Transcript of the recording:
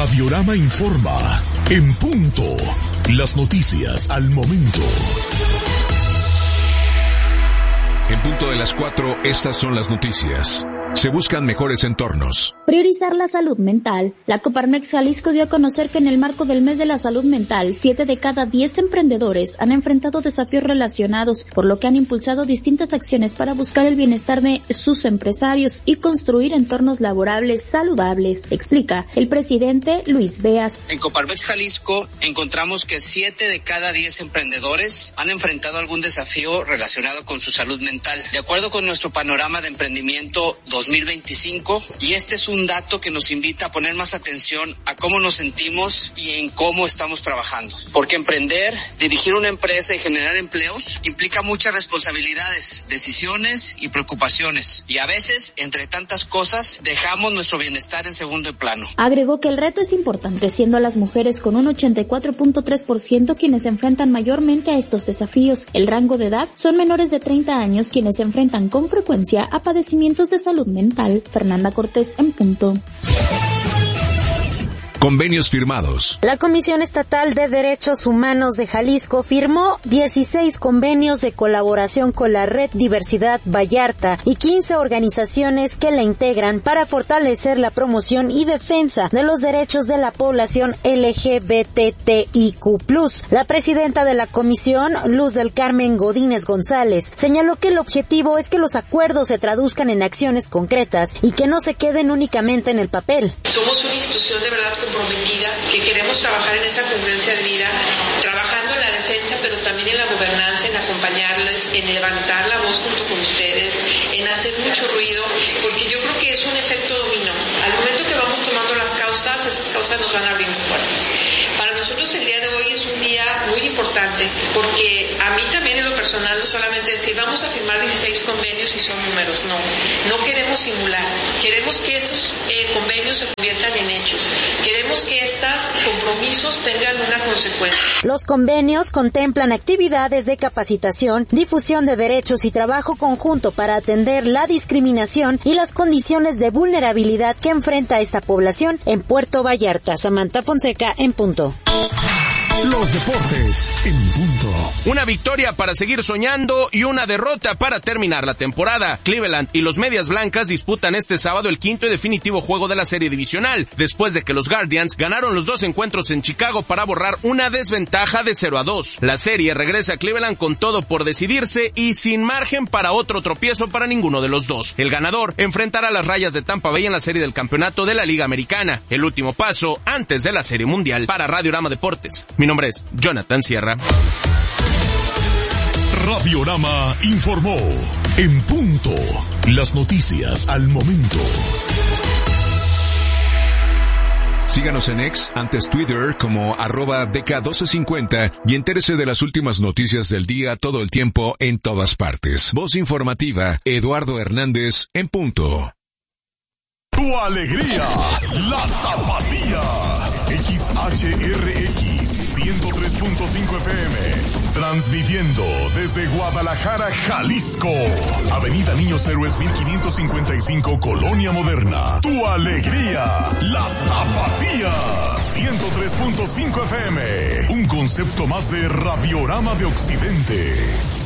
Radiorama informa. En punto. Las noticias al momento. En punto de las 4, estas son las noticias. Se buscan mejores entornos. Priorizar la salud mental. La Coparmex Jalisco dio a conocer que en el marco del mes de la salud mental, 7 de cada 10 emprendedores han enfrentado desafíos relacionados, por lo que han impulsado distintas acciones para buscar el bienestar de sus empresarios y construir entornos laborables saludables, explica el presidente Luis Beas. En Coparmex Jalisco encontramos que 7 de cada 10 emprendedores han enfrentado algún desafío relacionado con su salud mental. De acuerdo con nuestro panorama de emprendimiento 2025, y este es un dato que nos invita a poner más atención a cómo nos sentimos y en cómo estamos trabajando. Porque emprender, dirigir una empresa y generar empleos implica muchas responsabilidades, decisiones y preocupaciones. Y a veces, entre tantas cosas, dejamos nuestro bienestar en segundo plano. Agregó que el reto es importante, siendo a las mujeres con un 84.3% quienes se enfrentan mayormente a estos desafíos. El rango de edad son menores de 30 años quienes se enfrentan con frecuencia a padecimientos de salud mental. Fernanda Cortés, en punto. Convenios firmados. La Comisión Estatal de Derechos Humanos de Jalisco firmó 16 convenios de colaboración con la Red Diversidad Vallarta y 15 organizaciones que la integran para fortalecer la promoción y defensa de los derechos de la población LGBTIQ+. La presidenta de la comisión, Luz del Carmen Godínez González, señaló que el objetivo es que los acuerdos se traduzcan en acciones concretas y que no se queden únicamente en el papel. Somos una institución de verdad comprometida, que queremos trabajar en esa congruencia de vida, trabajando en la defensa, pero también en la gobernanza, en acompañarles, en levantar la voz junto con ustedes, en hacer mucho ruido, porque yo creo que es un efecto dominó. Al momento que vamos tomando las causas, esas causas nos van abriendo puertas. Para nosotros el día de hoy es un día muy importante, porque a mí también en lo personal no solamente decir vamos a firmar 16 convenios y son números, no queremos simular, queremos que esos convenios se conviertan en hechos, queremos que estos compromisos tengan una consecuencia. Los convenios contemplan actividades de capacitación, difusión de derechos y trabajo conjunto para atender la discriminación y las condiciones de vulnerabilidad que enfrenta esta población en Puerto Vallarta. Samantha Fonseca, en punto. Los deportes en punto. Una victoria para seguir soñando y una derrota para terminar la temporada. Cleveland y los Medias Blancas disputan este sábado el quinto y definitivo juego de la serie divisional, después de que los Guardians ganaron los 2 encuentros en Chicago para borrar una desventaja de 0-2. La serie regresa a Cleveland con todo por decidirse y sin margen para otro tropiezo para ninguno de los dos. El ganador enfrentará a las Rayas de Tampa Bay en la serie del campeonato de la Liga Americana, el último paso antes de la serie mundial. Para Radiorama Deportes, mi nombre es Jonathan Sierra. Radiorama informó. En punto. Las noticias al momento. Síganos en X, antes Twitter, como @DK1250 y entérese de las últimas noticias del día todo el tiempo en todas partes. Voz informativa, Eduardo Hernández, en punto. Tu alegría, la tapatía. XHRX 103.5 FM. Transmitiendo desde Guadalajara, Jalisco. Avenida Niños Héroes 1555, Colonia Moderna. Tu alegría, la tapatía. 103.5 FM. Un concepto más de Radiorama de Occidente.